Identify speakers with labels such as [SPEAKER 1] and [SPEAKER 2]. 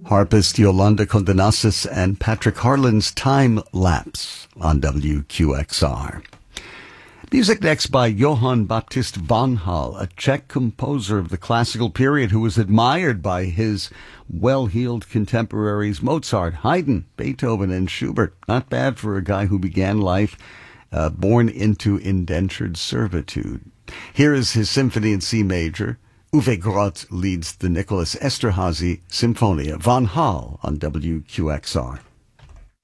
[SPEAKER 1] Harpist Yolanda Condenasis and Patrick Harlan's Time Lapse on WQXR. Music next by Johann Baptist von Hall, a Czech composer of the classical period who was admired by his well-heeled contemporaries Mozart, Haydn, Beethoven, and Schubert. Not bad for a guy who began life born into indentured servitude. Here is his symphony in C major. Uwe Groth leads the Nicholas Esterhazy Symphonia. Von Hall on WQXR.